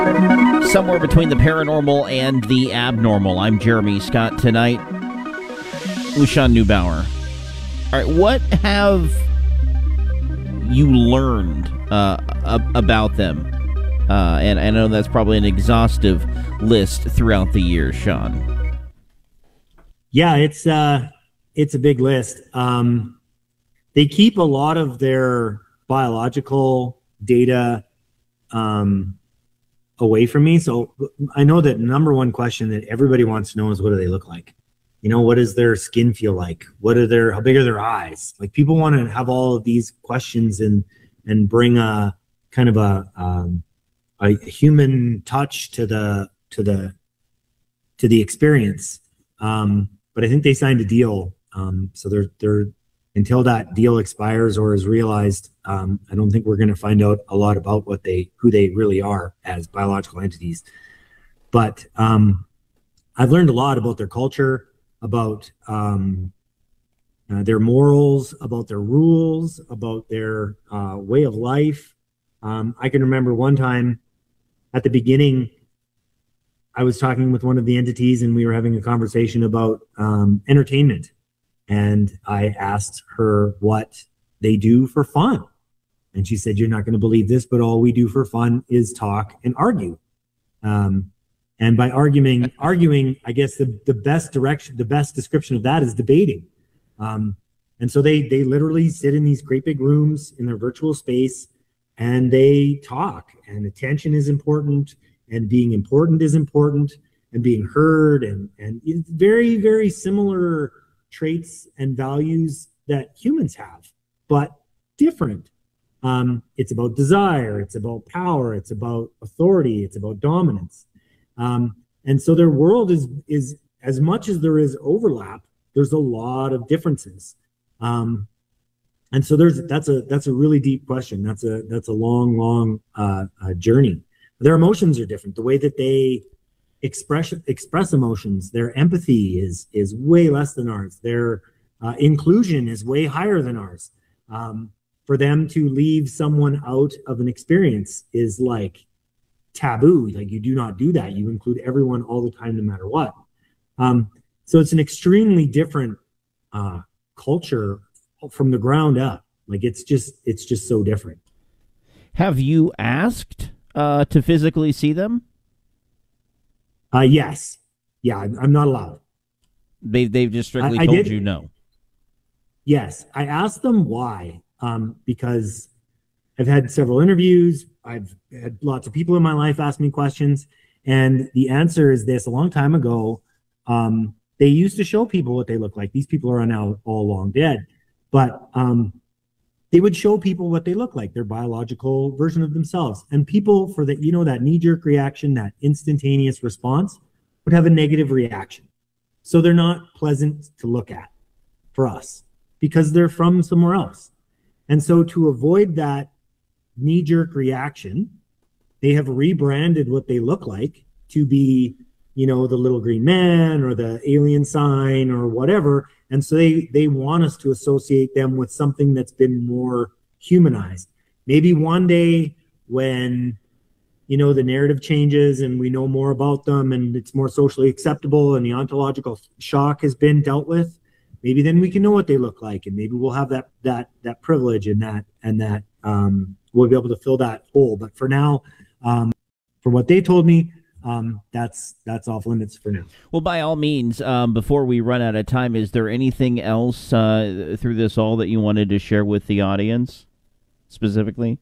Somewhere between the paranormal and the abnormal. I'm Jeremy Scott. Tonight, Ushan Neubauer. All right, what have you learned about them? And I know that's probably an exhaustive list throughout the years, Sean. Yeah, it's a big list. They keep a lot of their biological data away from me. So I know that number one question that everybody wants to know is, what do they look like? What does their skin feel like? How big are their eyes? Like, people want to have all of these questions and bring a kind of a human touch to the experience. But I think they signed a deal. So they're until that deal expires or is realized, I don't think we're going to find out a lot about who they really are as biological entities. But I've learned a lot about their culture, about their morals, about their rules, about their way of life. I can remember one time at the beginning, I was talking with one of the entities and we were having a conversation about entertainment. And I asked her what they do for fun. And she said, "You're not going to believe this, but all we do for fun is talk and argue." And by arguing, I guess the best description of that is debating. And so they literally sit in these great big rooms in their virtual space and they talk, and attention is important, and being important is important, and being heard, and it's very, very similar traits and values that humans have, but different. It's about desire, it's about power, it's about authority, it's about dominance. And so their world is as much as there is overlap, there's a lot of differences. And so that's a really deep question. That's a long journey. Their emotions are different. The way that they express emotions, their empathy is way less than ours. Their inclusion is way higher than ours. For them to leave someone out of an experience is like taboo. Like, you do not do that. You include everyone all the time, no matter what. So it's an extremely different culture from the ground up. Like, it's just so different. Have you asked to physically see them? Yes. Yeah, I'm not allowed. They've just strictly told you no. Yes, I asked them why. Because I've had several interviews. I've had lots of people in my life ask me questions, and the answer is this: a long time ago, they used to show people what they look like. These people are now all long dead, but they would show people what they look like, their biological version of themselves. And people, for that knee-jerk reaction, that instantaneous response, would have a negative reaction. So they're not pleasant to look at for us because they're from somewhere else. And so to avoid that knee-jerk reaction, they have rebranded what they look like to be, the little green man or the alien sign or whatever. And so they want us to associate them with something that's been more humanized. Maybe one day when, the narrative changes and we know more about them and it's more socially acceptable and the ontological shock has been dealt with, maybe then we can know what they look like, and maybe we'll have that privilege and that we'll be able to fill that hole. But for now, from what they told me, that's off limits for now. Well, by all means, before we run out of time, is there anything else through this all that you wanted to share with the audience specifically?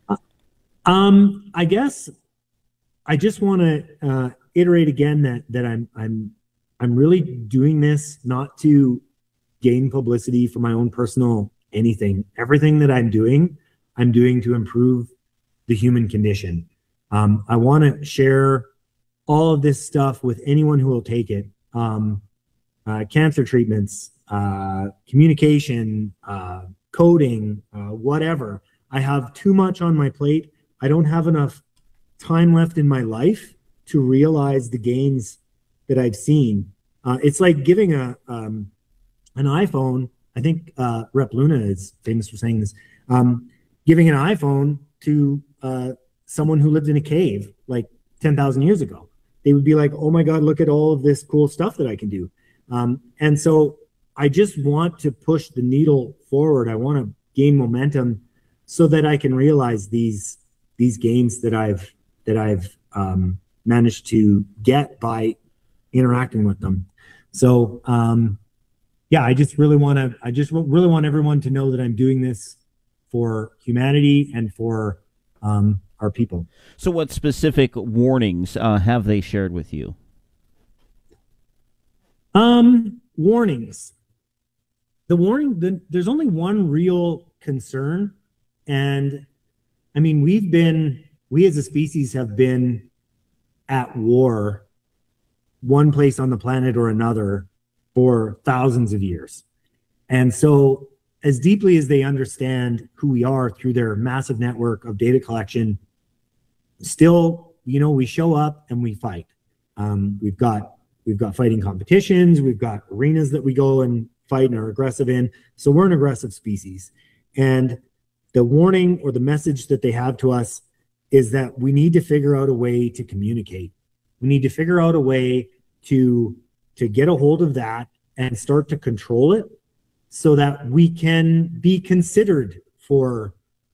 I guess I just want to iterate again that I'm really doing this not to gain publicity for my own personal anything. Everything that I'm doing to improve the human condition. I want to share all of this stuff with anyone who will take it. Cancer treatments, communication, coding, whatever. I have too much on my plate. I don't have enough time left in my life to realize the gains that I've seen. It's like giving an iPhone. I think Rep Luna is famous for saying this. Giving an iPhone to someone who lived in a cave. Like, 10,000 years ago. They would be like, oh my God, look at all of this cool stuff that I can do. And so I just want to push the needle forward. I want to gain momentum so that I can realize these gains that I've managed to get by interacting with them. So yeah, I just really want everyone to know that I'm doing this for humanity and for our people. So what specific warnings have they shared with you? Warnings. There's only one real concern. And I mean, we as a species have been at war one place on the planet or another for thousands of years. And so as deeply as they understand who we are through their massive network of data collection, still, we show up and we fight. We've got fighting competitions, we've got arenas that we go and fight and are aggressive in. So we're an aggressive species. And the warning or the message that they have to us is that we need to figure out a way to communicate. We need to figure out a way to get a hold of that and start to control it so that we can be considered for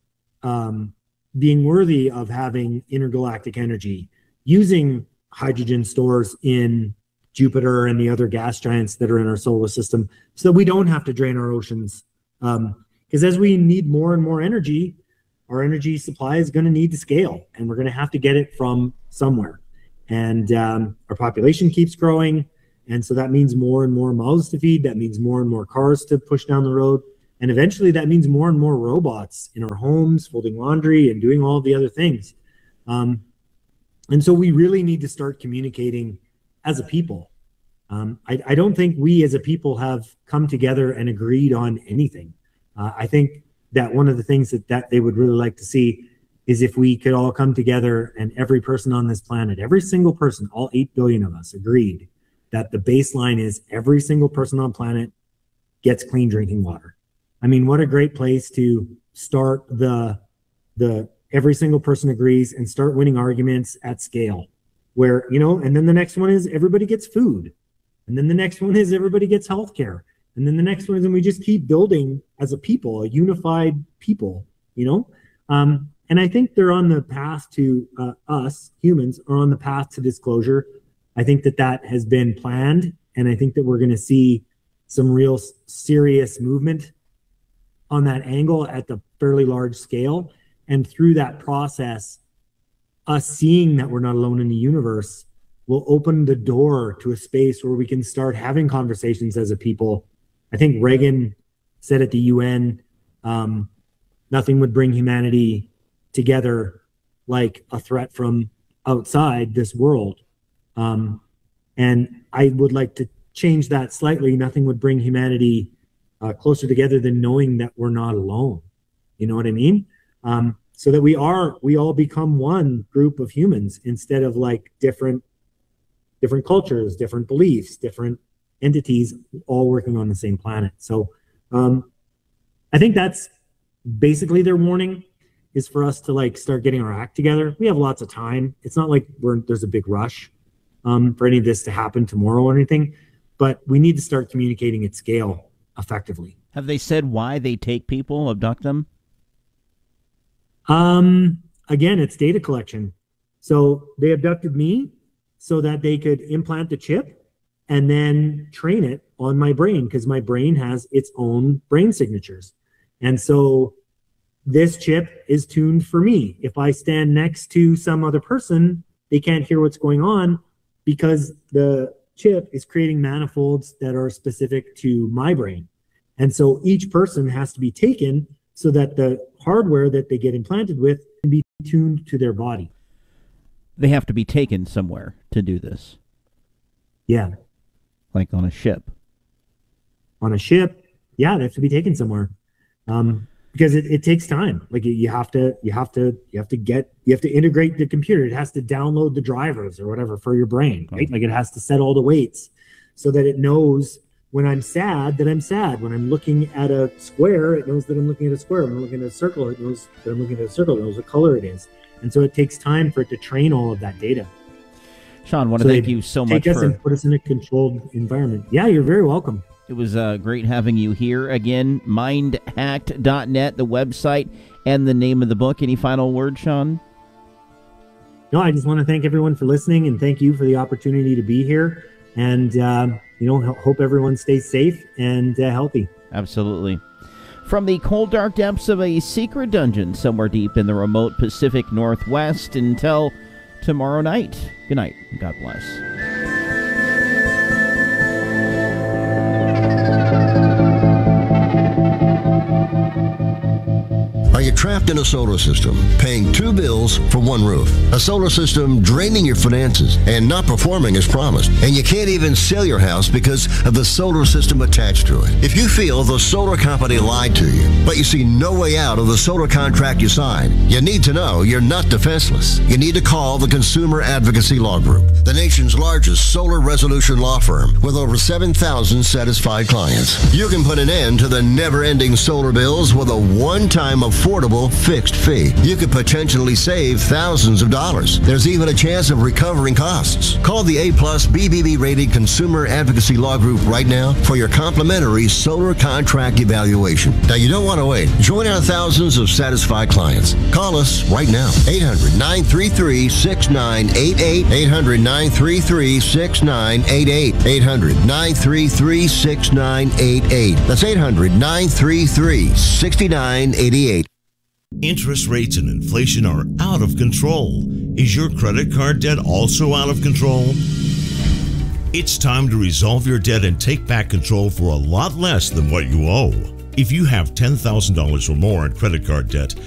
being worthy of having intergalactic energy, using hydrogen stores in Jupiter and the other gas giants that are in our solar system, so that we don't have to drain our oceans. Because as we need more and more energy, our energy supply is going to need to scale, and we're going to have to get it from somewhere. And our population keeps growing, and so that means more and more mouths to feed. That means more and more cars to push down the road. And eventually that means more and more robots in our homes, folding laundry and doing all of the other things. And so we really need to start communicating as a people. I don't think we as a people have come together and agreed on anything. I think that one of the things that they would really like to see is if we could all come together and every person on this planet, every single person, all 8 billion of us, agreed that the baseline is every single person on planet gets clean drinking water. I mean, what a great place to start the every single person agrees and start winning arguments at scale where, and then the next one is everybody gets food. And then the next one is everybody gets healthcare. And then the next one is, and we just keep building as a people, a unified people, and I think they're on the path to, us humans are on the path to disclosure. I think that has been planned. And I think that we're going to see some real serious movement on that angle at the fairly large scale. And through that process, us seeing that we're not alone in the universe will open the door to a space where we can start having conversations as a people. I think Reagan said at the UN, nothing would bring humanity together like a threat from outside this world. And I would like to change that slightly. Nothing would bring humanity closer together than knowing that we're not alone. You know what I mean? So that we all become one group of humans instead of like different cultures, different beliefs, different entities all working on the same planet. So I think that's basically their warning, is for us to like start getting our act together. We have lots of time. It's not like there's a big rush for any of this to happen tomorrow or anything, but we need to start communicating at scale effectively. Have they said why they take people, abduct them? Again, it's data collection. So they abducted me so that they could implant the chip and then train it on my brain, because my brain has its own brain signatures. And so this chip is tuned for me. If I stand next to some other person, they can't hear what's going on because the chip is creating manifolds that are specific to my brain. And so each person has to be taken so that the hardware that they get implanted with can be tuned to their body. They have to be taken somewhere to do this. Yeah. Like on a ship. On a ship, yeah, they have to be taken somewhere. Because it takes time. Like you have to integrate the computer. It has to download the drivers or whatever for your brain, right? Like it has to set all the weights so that it knows when I'm sad that I'm sad. When I'm looking at a square, it knows that I'm looking at a square. When I'm looking at a circle, it knows that I'm looking at a circle. It knows what color it is. And so it takes time for it to train all of that data. Sean, I want to thank you so much take us and put us in a controlled environment. Yeah, you're very welcome. It was great having you here again. Mindhacked.net, the website, and the name of the book. Any final words, Sean? No, I just want to thank everyone for listening, and thank you for the opportunity to be here. And, hope everyone stays safe and healthy. Absolutely. From the cold, dark depths of a secret dungeon somewhere deep in the remote Pacific Northwest, until tomorrow night. Good night. God bless. Are you trapped in a solar system, paying 2 bills for 1 roof? A solar system draining your finances and not performing as promised. And you can't even sell your house because of the solar system attached to it. If you feel the solar company lied to you, but you see no way out of the solar contract you signed, you need to know you're not defenseless. You need to call the Consumer Advocacy Law Group, the nation's largest solar resolution law firm with over 7,000 satisfied clients. You can put an end to the never-ending solar bills with a one-time affordable fixed fee. You could potentially save thousands of dollars. There's even a chance of recovering costs. Call the A+ BBB rated Consumer Advocacy Law Group right now for your complimentary solar contract evaluation. Now, you don't want to wait. Join our thousands of satisfied clients. Call us right now. 800-933-6988. 800-933-6988. 800-933-6988. That's 800-933-6988. Interest rates and inflation are out of control. Is your credit card debt also out of control? It's time to resolve your debt and take back control for a lot less than what you owe. If you have $10,000 or more in credit card debt,